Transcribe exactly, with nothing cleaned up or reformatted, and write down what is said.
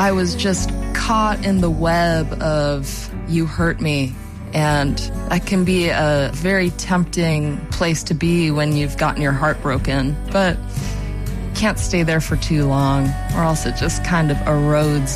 I was just caught in the web of "you hurt me." And that can be a very tempting place to be when you've gotten your heart broken. But can't stay there for too long, or else it just kind of erodes